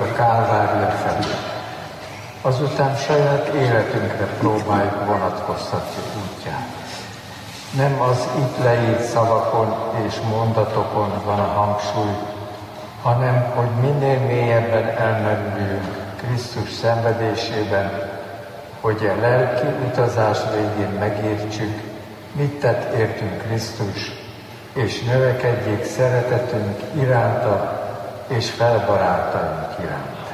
a Kálvária felé. Azután saját életünkre próbáljuk vonatkoztatni útját. Nem az itt leírt szavakon és mondatokon van a hangsúly, hanem hogy minél mélyebben elmerüljünk Krisztus szenvedésében, hogy a lelki utazás végén megértsük, mit tett értünk Krisztus, és növekedjék szeretetünk iránta és felbarátaink iránt.